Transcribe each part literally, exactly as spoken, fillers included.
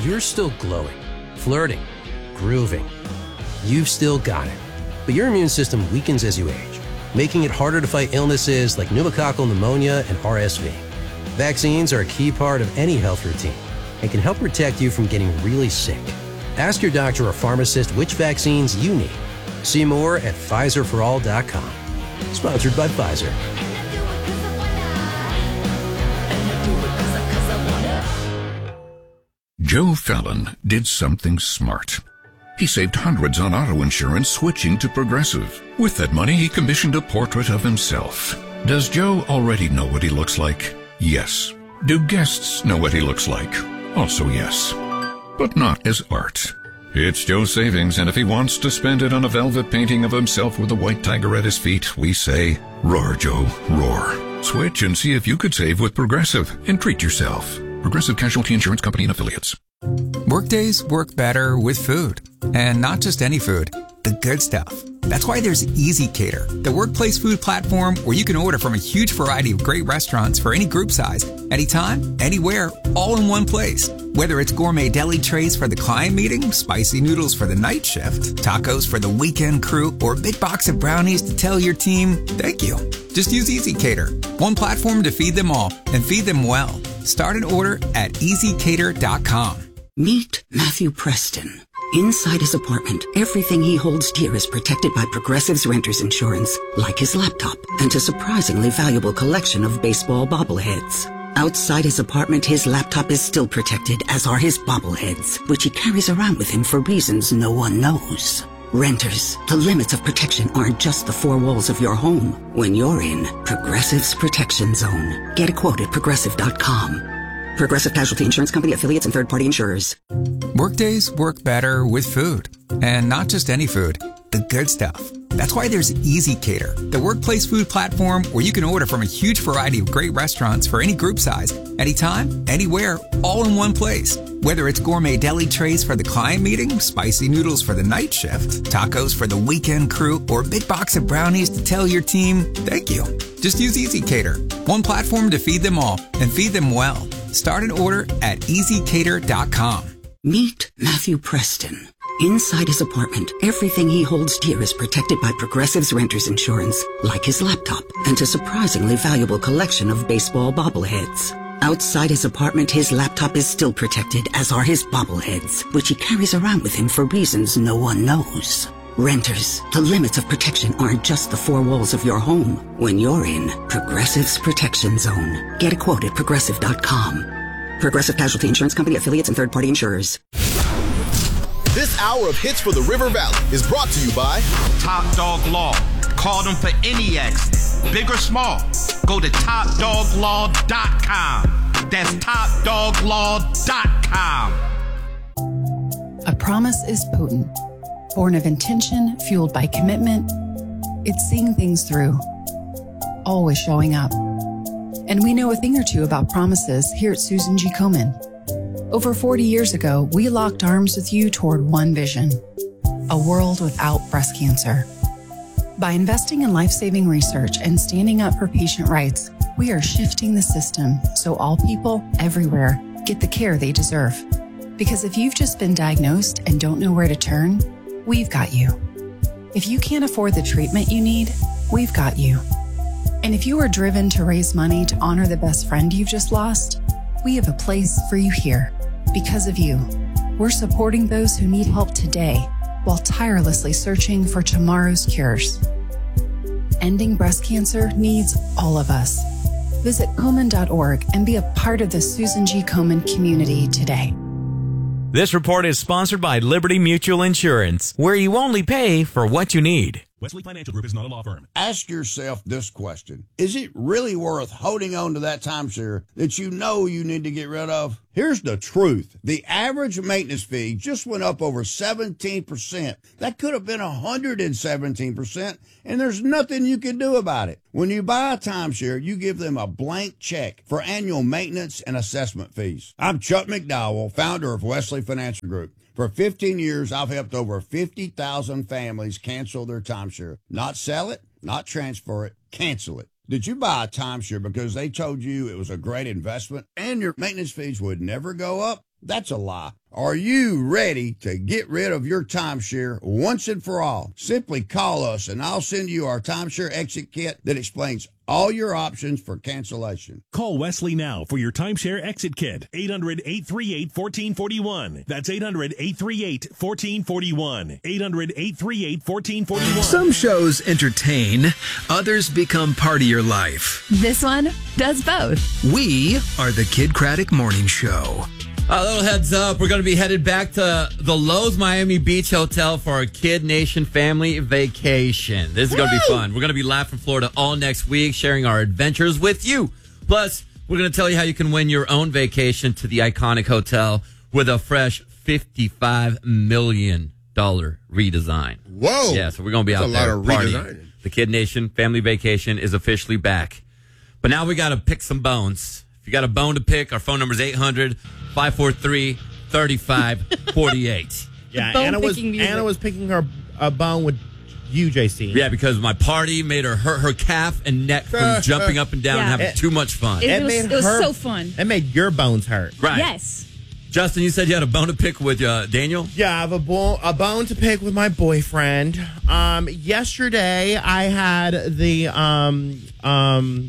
you're still glowing, flirting, grooving. You've still got it. But your immune system weakens as you age, making it harder to fight illnesses like pneumococcal pneumonia and R S V. Vaccines are a key part of any health routine and can help protect you from getting really sick. Ask your doctor or pharmacist which vaccines you need. See more at Pfizer for all dot com. Sponsored by Pfizer. Joe Fallon did something smart. He saved hundreds on auto insurance switching to Progressive. With that money, he commissioned a portrait of himself. Does Joe already know what he looks like? Yes. Do guests know what he looks like? Also yes. But not as art. It's Joe's savings, and if he wants to spend it on a velvet painting of himself with a white tiger at his feet, we say, roar, Joe, roar. Switch and see if you could save with Progressive and treat yourself. Progressive Casualty Insurance Company and Affiliates. Workdays work better with food. And not just any food, the good stuff. That's why there's EasyCater, the workplace food platform where you can order from a huge variety of great restaurants for any group size, anytime, anywhere, all in one place. Whether it's gourmet deli trays for the client meeting, spicy noodles for the night shift, tacos for the weekend crew, or a big box of brownies to tell your team, thank you. Just use EasyCater, one platform to feed them all and feed them well. Start an order at easy cater dot com. Meet Matthew Preston. Inside his apartment, everything he holds dear is protected by Progressive's renter's insurance, like his laptop and a surprisingly valuable collection of baseball bobbleheads. Outside his apartment, his laptop is still protected, as are his bobbleheads, which he carries around with him for reasons no one knows. Renters, the limits of protection aren't just the four walls of your home. When you're in Progressive's Protection Zone, get a quote at progressive dot com. Progressive Casualty Insurance Company, affiliates, and third-party insurers. Workdays work better with food. And not just any food, the good stuff. That's why there's EasyCater, the workplace food platform where you can order from a huge variety of great restaurants for any group size, anytime, anywhere, all in one place. Whether it's gourmet deli trays for the client meeting, spicy noodles for the night shift, tacos for the weekend crew, or a big box of brownies to tell your team, thank you. Just use EasyCater, one platform to feed them all and feed them well. Start an order at easy cater dot com. Meet Matthew Preston. Inside his apartment, everything he holds dear is protected by Progressive's renter's insurance, like his laptop and a surprisingly valuable collection of baseball bobbleheads. Outside his apartment, his laptop is still protected, as are his bobbleheads, which he carries around with him for reasons no one knows. Renters, the limits of protection aren't just the four walls of your home. When you're in Progressive's Protection Zone, get a quote at progressive dot com. Progressive Casualty Insurance Company, affiliates, and third-party insurers. This hour of Hits for the River Valley is brought to you by Top Dog Law. Call them for any accident, big or small. Go to top dog law dot com. That's top dog law dot com. A promise is potent. Born of intention, fueled by commitment, it's seeing things through, always showing up. And we know a thing or two about promises here at Susan G. Komen. Over forty years ago, we locked arms with you toward one vision, a world without breast cancer. By investing in life-saving research and standing up for patient rights, we are shifting the system so all people everywhere get the care they deserve. Because if you've just been diagnosed and don't know where to turn, we've got you. If you can't afford the treatment you need, we've got you. And if you are driven to raise money to honor the best friend you've just lost, we have a place for you here. Because of you, we're supporting those who need help today while tirelessly searching for tomorrow's cures. Ending breast cancer needs all of us. Visit Komen dot org and be a part of the Susan G. Komen community today. This report is sponsored by Liberty Mutual Insurance, where you only pay for what you need. Wesley Financial Group is not a law firm. Ask yourself this question. Is it really worth holding on to that timeshare that you know you need to get rid of? Here's the truth. The average maintenance fee just went up over seventeen percent. That could have been one hundred seventeen percent, and there's nothing you can do about it. When you buy a timeshare, you give them a blank check for annual maintenance and assessment fees. I'm Chuck McDowell, founder of Wesley Financial Group. For fifteen years, I've helped over fifty thousand families cancel their timeshare. Not sell it, not transfer it, cancel it. Did you buy a timeshare because they told you it was a great investment and your maintenance fees would never go up? That's a lie. Are you ready to get rid of your timeshare once and for all? Simply call us and I'll send you our timeshare exit kit that explains all your options for cancellation. Call Wesley now for your timeshare exit kit. eight hundred, eight three eight, one four four one. That's eight hundred, eight three eight, one four four one. eight hundred, eight three eight, one four four one. Some shows entertain, others become part of your life. This one does both. We are the Kid Craddock Morning Show. A little heads up, we're going to be headed back to the Lowe's Miami Beach Hotel for our Kid Nation family vacation. This is going to be fun. We're going to be live from Florida all next week, sharing our adventures with you. Plus, we're going to tell you how you can win your own vacation to the iconic hotel with a fresh fifty-five million dollars redesign. Whoa. Yeah, so we're going to be That's out a there lot of partying. redesigning. The Kid Nation family vacation is officially back. But now we got to pick some bones. If you got a bone to pick, our phone number is eight hundred, five four three, three five four eight. Yeah, Anna was music. Anna was picking her a bone with you, J C. Yeah, because my party made her hurt her calf and neck from jumping up and down Yeah. and having It- too much fun. It, was, made it was her- so fun. It made your bones hurt. Right. Yes. Justin, you said you had a bone to pick with uh, Daniel? Yeah, I have a, bo- a bone to pick with my boyfriend. Um, yesterday, I had the um, um,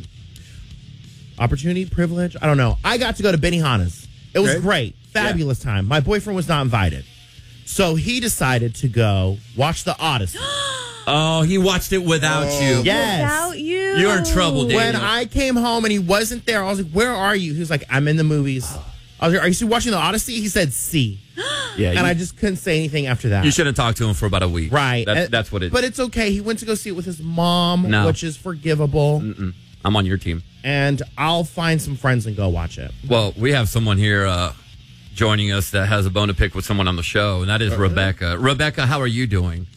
opportunity, privilege, I don't know. I got to go to Benihana's. It was Okay. great. Fabulous time. My boyfriend was not invited. So he decided to go watch The Odyssey. Oh, he watched it without you. Yes. Without you. You're in trouble, Daniel. When I came home and he wasn't there, I was like, where are you? He was like, I'm in the movies. I was like, are you still watching The Odyssey? He said, see. Yeah, And you, I just couldn't say anything after that. you should have talked to him for about a week. Right. That's, And- that's what it is. But it's okay. He went to go see it with his mom, No. which is forgivable. Mm-mm. I'm on your team. And I'll find some friends and go watch it. Well, we have someone here uh, joining us that has a bone to pick with someone on the show, and that is Rebecca. Rebecca, how are you doing?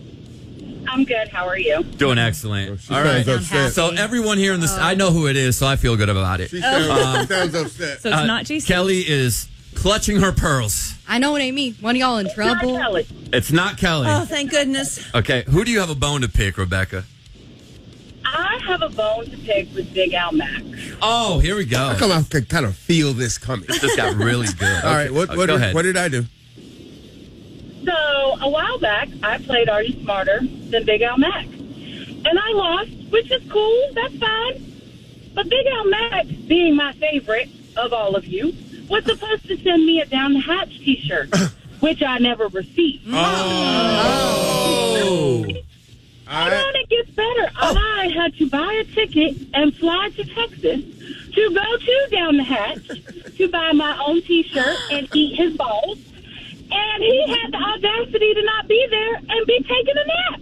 I'm good. How are you? Doing excellent. She All right. sounds upset. So everyone here in this, I know who it is, so I feel good about it. She sounds, sounds upset. So it's Uh, not J C. Kelly is clutching her pearls. I know it ain't me. One of y'all in trouble? Kelly. It's not Kelly. Oh, thank goodness. Okay, who do you have a bone to pick, Rebecca? I have a bone to pick with Big Al Mack. Oh, here we go. How come I could kind of feel this coming? This got really good. All right, what Okay, what, go did, ahead. what did I do? So a while back, I played Are You Smarter Than Big Al Mack? And I lost, which is cool. That's fine. But Big Al Mack, being my favorite of all of you, was supposed to send me a Down the Hatch T-shirt, which I never received. Oh. And then it gets better. I had to buy a ticket and fly to Texas to go to Down the Hatch to buy my own T-shirt and eat his balls. And he had the audacity to not be there and be taking a nap.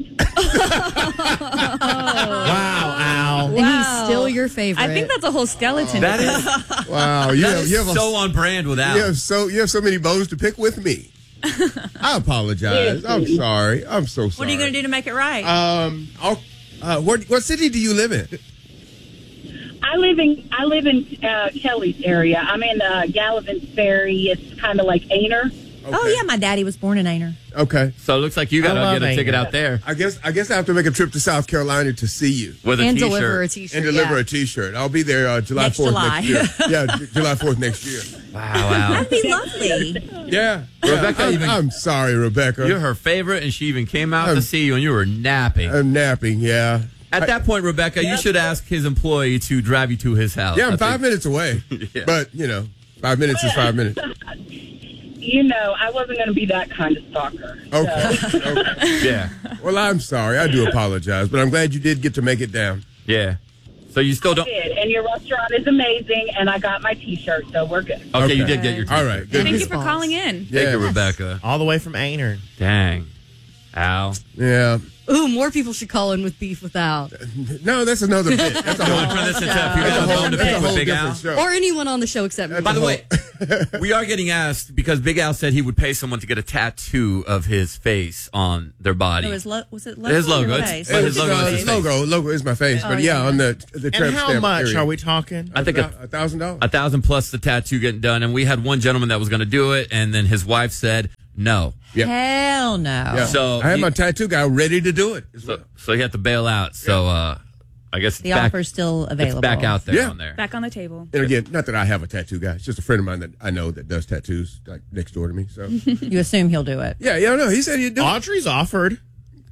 Wow, Al. And he's still your favorite. I think that's a whole skeleton. That is, Wow, you that have, is you have a- so on brand with Al. you have so you have so many bones to pick with me. I apologize. I'm sorry. I'm so sorry. What are you going to do to make it right? Um, I'll, uh, what what city do you live in? I live in I live in uh, Kelly's area. I'm in uh, Gallivan's Ferry. It's kind of like Aner. Oh, yeah, my daddy was born in Aner. Okay. So it looks like you got I to love get a ticket Anger. out there I guess I guess I have to make a trip to South Carolina to see you with a And T-shirt. deliver a T-shirt. and deliver yeah. a T-shirt. I'll be there uh, July Next fourth July. next year. Yeah, J- July fourth next year. Wow, wow. That'd be lovely. Yeah, Rebecca I'm, even- I'm sorry, Rebecca. You're her favorite, and she even came out to I'm- see you, and you were napping. I'm napping. Yeah. At that point, Rebecca, you should ask his employee to drive you to his house. Yeah, I'm I five think- minutes away. Yeah. But, you know, five minutes is five minutes. You know, I wasn't going to be that kind of stalker. Okay. So. okay. Yeah, Well, I'm sorry. I do apologize, but I'm glad you did get to make it down. yeah. So you still I don't. did, and your restaurant is amazing, and I got my T-shirt, so we're good. Okay, you Okay. did get your. All right. Good. Thank you deal. for calling in. Thank Yeah. you, Rebecca. All the way from Aner. Dang, Al. Yeah. Ooh, more people should call in with beef without. No, that's another bit. That's a You whole, want to turn this into if you that's got a a whole, bone to that's a pick with whole Big Al? different show. Or anyone on the show except me. By the way, we are getting asked because Big Al said he would pay someone to get a tattoo of his face on their body. No, his lo- was it logo His or logo. face? It's, but his It's, logo uh, is his his face. logo. Logo is my face. Oh, But yeah, yeah. on the the And tramp how stamp much area. are we talking? I think a, a thousand dollars. a thousand plus the tattoo getting done, and we had one gentleman that was going to do it, and then his wife said no. Yep. Hell no. Yeah. So I had he- my tattoo guy ready to do it. as So, well. so he had to bail out. So uh, I guess The it's back, offer's still available. It's back out there Yeah. on there. Back on the table. And again, not that I have a tattoo guy. It's just a friend of mine that I know that does tattoos like next door to me. So You assume he'll do it. yeah, yeah, no. He said he'd do it. Audrey's offered.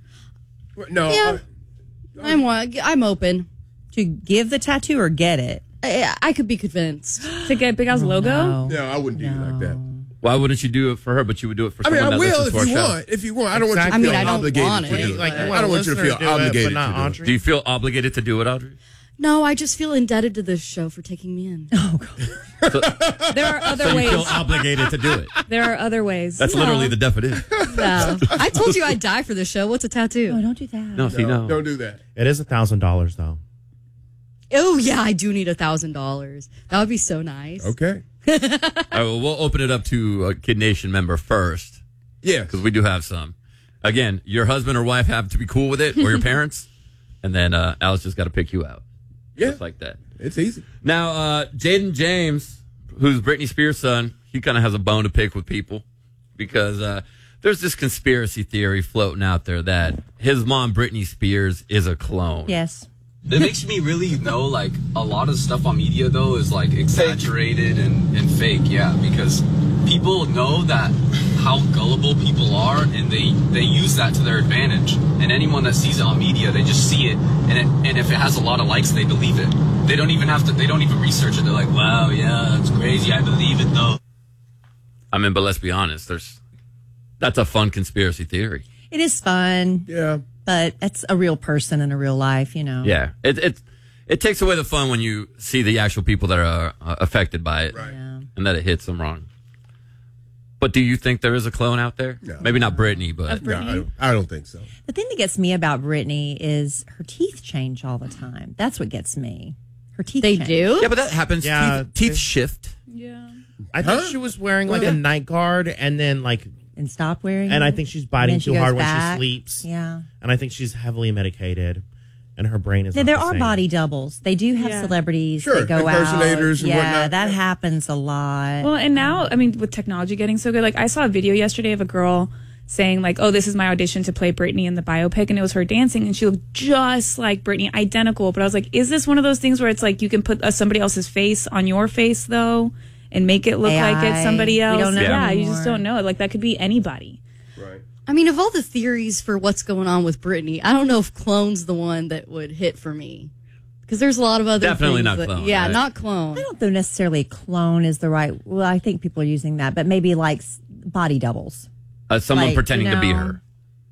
No, Yeah. I- I'm wa- I'm open. To give the tattoo or get it? I, I could be convinced. To get Big Al's logo? No. no, I wouldn't do you like that. Why wouldn't you do it for her, but you would do it for I mean, someone I that will listens if to our you show? want. If you want, I don't want Exactly. you to I feel mean, I don't obligated want to it. do it. Like, you I want don't want you to listeners feel to do it, obligated but not to do it. Audrey. Do you feel obligated to do it, Audrey? No, I just feel indebted to this show for taking me in. Oh, God. So, There are other so you ways. feel obligated to do it. There are other ways. That's No. literally the definition. No. I told you I'd die for this show. What's a tattoo? No, don't do that. No, see, no. Don't do that. It is a thousand dollars though. Oh, yeah, I do need a thousand dollars. That would be so nice. Okay. All right, well, we'll open it up to a Kid Nation member first. Yeah. Because we do have some. Again, your husband or wife have to be cool with it, or your parents. And then uh, Alice just got to pick you out. Yeah. Just like that. It's easy. Now, uh, Jaden James, who's Britney Spears' son, he kind of has a bone to pick with people because uh, there's this conspiracy theory floating out there that his mom, Britney Spears, is a clone. Yes. It makes me really know, like, a lot of stuff on media, though, is, like, exaggerated and, and fake, yeah, because people know that how gullible people are, and they, they use that to their advantage. And anyone that sees it on media, they just see it, and it, and if it has a lot of likes, they believe it. They don't even have to, they don't even research it. They're like, wow, yeah, that's crazy, I believe it, though. I mean, but let's be honest, there's that's a fun conspiracy theory. It is fun. Yeah. But it's a real person in a real life, you know. Yeah, it it it takes away the fun when you see the actual people that are uh, affected by it, Right. Yeah. and that it hits them wrong. But do you think there is a clone out there? No. Maybe not Britney, but Of No, I Britney? don't, I don't think so. The thing that gets me about Britney is her teeth change all the time. That's what gets me. Her teeth They change. do? yeah, but that happens. Yeah, teeth, teeth they- shift. Yeah. I think Huh? she was wearing like a night guard and then like And stop wearing and it. I think she's And biting then she too goes hard when back. she sleeps. Yeah. And I think she's heavily medicated and her brain is Now, not there the are same. body doubles. They do have Yeah. celebrities Sure, that go out. impersonators and yeah, whatnot. that happens a lot. Well, and now, I mean, with technology getting so good, like I saw a video yesterday of a girl saying like, oh, this is my audition to play Britney in the biopic. And it was her dancing and she looked just like Britney, identical. But I was like, is this one of those things where it's like you can put uh, somebody else's face on your face though and make it look A I, like it's somebody we else? don't know yeah, you anymore. just don't know. Like that could be anybody. Right. I mean, of all the theories for what's going on with Britney, I don't know if clone's the one that would hit for me. Because there's a lot of other Definitely things not that- clone, Yeah, right? not clone. I don't know necessarily clone is the right. Well, I think people are using that, but maybe like s- body doubles Uh, someone Like, pretending you to be know, her.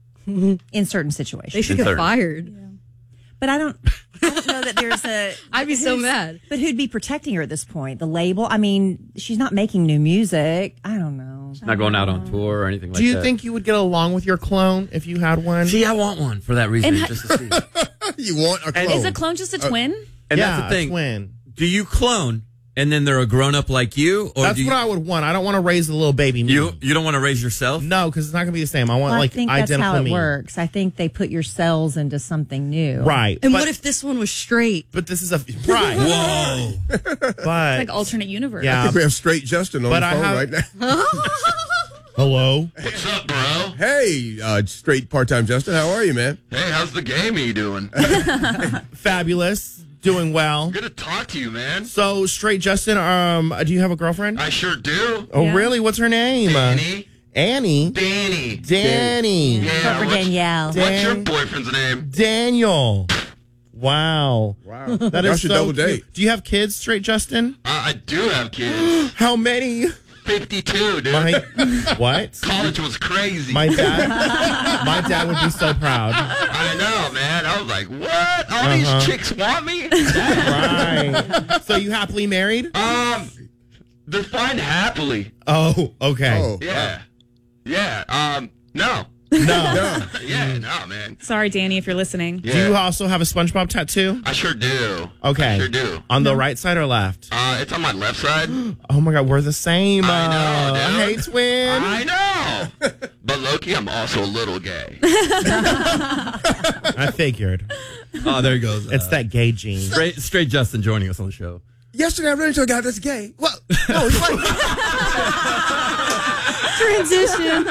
in certain situations. They should In get certain- fired. But I don't, I don't know that there's a. I'd be so who's- mad. But who'd be protecting her at this point? The label? I mean, she's not making new music. I don't know. Not going out on tour or anything like that. Do you think you would get along with your clone if you had one? See, I want one for that reason, And ha- just to see. You want a clone? Is a clone just a twin? And yeah, that's the thing. a twin. Do you clone and then they're a grown up like you, or That's do you, what I would want. I don't want to raise a little baby me. you you don't want to raise yourself? No, because it's not going to be the same. I want Well, like I think that's identical how it me. works. I think they put your cells into something new. Right. And but, what if this one was straight? But this is a right. Whoa! But Like alternate universe. yeah. We have straight Justin on But the I phone have- right now. Hello. What's up, bro? Hey, uh, straight part-time Justin, how are you, man? Hey, how's the game you doing? Fabulous. Doing well. Good to talk to you, man. So straight Justin, um, do you have a girlfriend? I sure do. Oh, Yeah. really? What's her name? Danny. Annie. Danny. Danny. Yeah, Except for what's, Danielle. what's your Dan- boyfriend's name? Daniel. Wow. Wow. That Y'all is should so double date. cute. Do you have kids, straight Justin? Uh, I do have kids. How many? fifty-two, dude. My, what? College was crazy. My dad. My dad would be so proud. I know, man. I was like, what? All Uh-huh. these chicks want me? Right. So you happily married? um, define happily. Oh, okay. Oh, Yeah. Yeah. Um, no. No. Yeah, no, man. Sorry, Danny, if you're listening. Yeah. Do you also have a SpongeBob tattoo? I sure do. Okay. I sure do. On the right side or left? Uh, it's on my left side. Oh my God, we're the same. I know, uh, dude. Hey, twin. I know. But Loki, I'm also a little gay. I figured. Oh, there he goes. It's Uh, that gay gene. straight straight Justin joining us on the show. Yesterday I ran into a guy that's gay. Well, no, he's like, Transition.